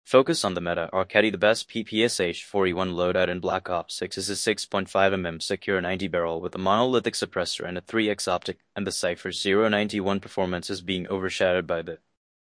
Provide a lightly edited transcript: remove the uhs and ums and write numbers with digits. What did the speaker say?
Focus on the meta. Arcady the best PPSH 41 loadout in Black Ops 6 is a 6.5mm secure 90 barrel with a monolithic suppressor and a 3x optic, and the Cypher's 091 performance is being overshadowed by the